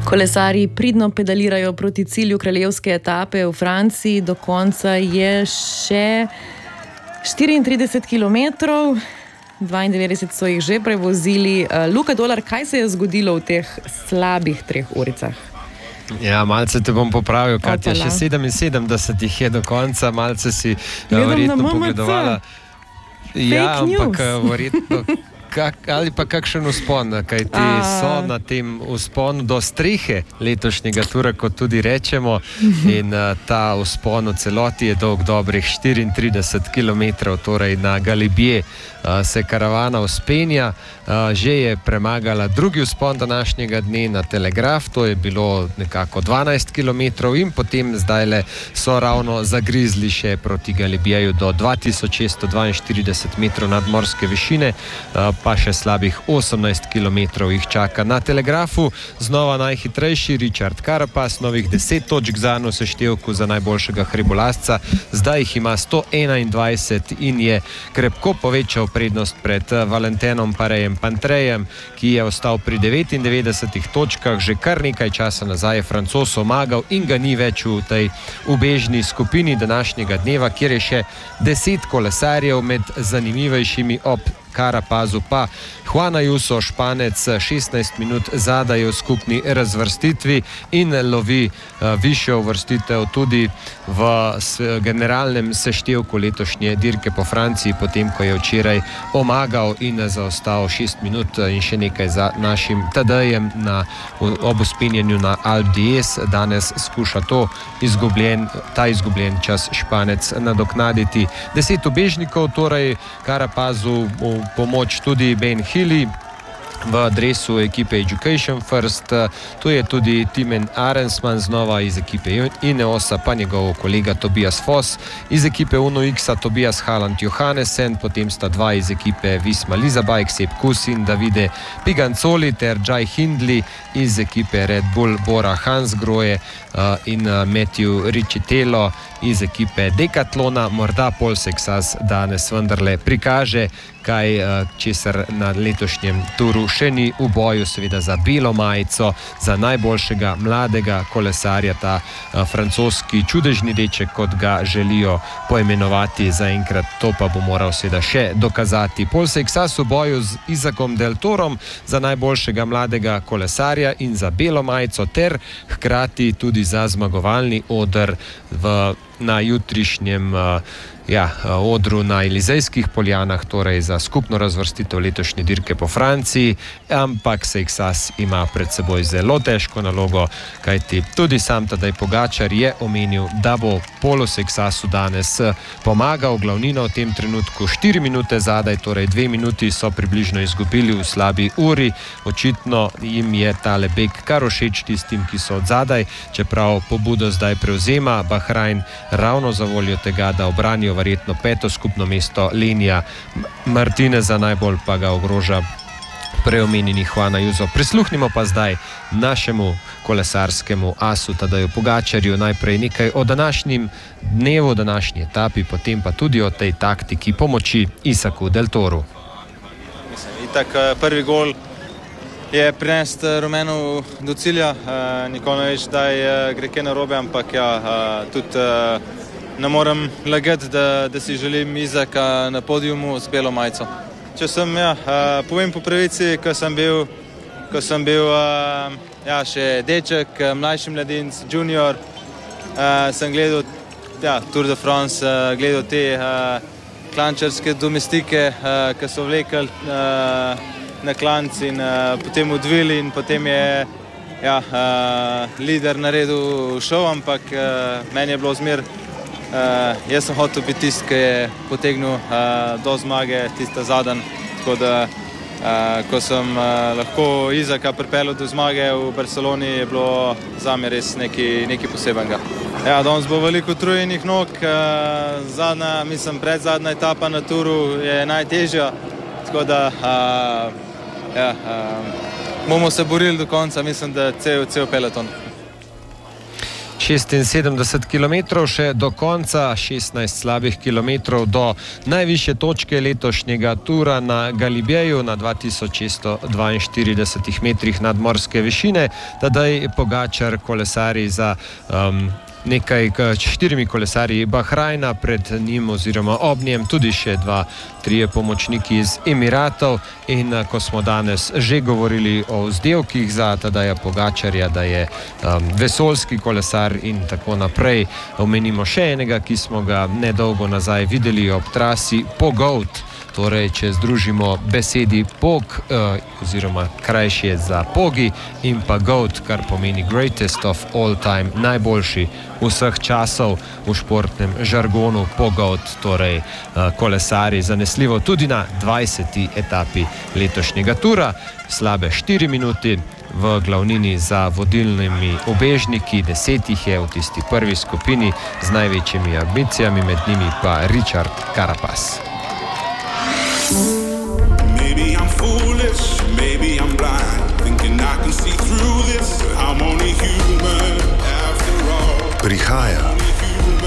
Kolesarji pridno pedalirajo proti cilju kraljevske etape v Franciji. Do konca je še 34 km, 92 so jih že prevozili. Luka Dolar, kaj se je zgodilo v teh slabih 3 uricah? Ja, malce te bom popravil, Katja, še 77 jih je do konca, malce si verjetno pogledovala. Ja, ampak verjetno ali pa kakšen vzpon, kajti so na tem vzponu do strehe letošnjega tura, kot tudi rečemo, in ta vzpon v celoti je dolg dobrih 34 km, torej na Galibier se karavana vzpenja. Že je premagala drugi vzpon današnjega dne na Telegraf, to je bilo nekako 12 km in potem zdajle so ravno zagrizli še proti Galibieju do 2642 metrov nadmorske višine, pa še slabih 18 km jih čaka. Na Telegrafu znova najhitrejši Richard Carapaz, novih 10 točk zanj v seštevku za najboljšega hribolazca, zdaj jih ima 121 in je krepko povečal prednost pred Valentinom Parejem Pantrejem, ki je ostal pri 99 točkah. Že kar nekaj časa nazaj je Francoz omagal in ga ni več v tej ubežni skupini današnjega dneva, kjer je še 10 kolesarjev, med zanimivejšimi ob Carapazu pa Juan Ayuso, Španec, 16 minut zadaj v skupni razvrstitvi in lovi višjo uvrstitev tudi v generalnem seštevku letošnje dirke po Franciji, potem ko je včeraj omagal in zaostal 6 minut in še nekaj za našim Tadejem ob vzpenjanju na Alpe d'Huez. Danes skuša ta izgubljen čas Španec nadoknaditi. 10 ubežnikov, torej Carapazu v pomoč tudi Ben Hilly v dresu ekipe Education First. Tu je tudi Timen Arensman znova iz ekipe Ineosa, pa njegov kolega Tobias Foss iz ekipe Uno X-a, Tobias Haaland Johannesen, potem sta 2 iz ekipe Visma Leasebike, Sepp Kuss in Davide Piganzoli, ter Jai Hindley iz ekipe Red Bull, Bora Hansgrohe in Matthew Riccitello iz ekipe Decathlona. Morda Paul Sexas danes vendarle prikaže kaj, česar na letošnjem turu še ni v boju, seveda za belo majico, za najboljšega mladega kolesarja, ta francoski čudežni deček, kot ga želijo poimenovati zaenkrat, to pa bo moral seveda še dokazati. Paul Sexas v boju z Isakom Del Torom za najboljšega mladega kolesarja in za belo majico, ter hkrati tudi za zmagovalni oder na jutrišnjem odru na Elizejskih poljanah, torej za skupno razvrstitev letošnje dirke po Franciji, ampak Sexas ima pred seboj zelo težko nalogo, kajti tudi sam Tadej Pogačar je omenil, da bo Paulu Sexasu danes pomagal. Glavnina v tem trenutku 4 minute zadaj, torej 2 minuti so približno izgubili v slabi uri. Očitno jim je tale beg kar všeč tistim, ki so od zadaj, čeprav pobudo zdaj prevzema Bahrain ravno za voljo tega, da obranijo verjetno 5. skupno mesto Lenija Martineza, najbolj pa ga ogroža preomenjeni Juan Ayuso. Prisluhnimo pa zdaj našemu kolesarskemu asu Tadeju Pogačarju. Najprej nekaj o današnjem dnevu, današnji etapi, potem pa tudi o tej taktiki pomoči Isaku Del Toru. Itak prvi gol je prinest rumeno do cilja, nikoli ne veš, da gre kaj narobe, ampak tudi ne morem lagati, da si želim Izaka na podiumu z belo majico. Če sem, povem po pravici, ko sem bil še deček, mlajši mladinec, junior, sem gledal Tour de France, gledal te klančarske domestike, ki so vlekli na klanc in potem odvili in potem je lider naredil šov, ampak meni je bilo zmer. Jaz sem hotel biti tisti, ki je potegnil do zmage, tista zadnja, tako da ko sem lahko Izaka pripeljal do zmage v Barceloni, je bilo zame res nekaj posebenega. Danes bo veliko utrujenih nog, predzadnja etapa na turu je najtežja, tako da bomo se borili do konca, mislim, da cel peloton. 76 km še do konca, 16 slabih kilometrov do najvišje točke letošnjega tura na Galibijeju na 2642 metrih nadmorske višine. Tadej Pogačar kolesari za nekaj 4 kolesarji Bahrajna, pred njim oziroma ob njem tudi še 2-3 pomočniki iz Emiratov. In ko smo danes že govorili o vzdevkih za Tadeja Pogačarja, da je vesoljski kolesar in tako naprej, omenimo še enega, ki smo ga nedolgo nazaj videli ob trasi Pogoat. Torej, če združimo besedi pog, oziroma krajše za pogi, in pa goat, kar pomeni greatest of all time, najboljši vseh časov v športnem žargonu, pogoat, torej kolesari, zanesljivo tudi na 20. etapi letošnjega tura. Slabe 4 minuti v glavnini za vodilnimi ubežniki, 10 jih je v tisti prvi skupini z največjimi ambicijami, med njimi pa Richard Carapaz. Maybe I'm foolish, maybe I'm blind, thinking I can see through this, I'm only human after all. Prihaja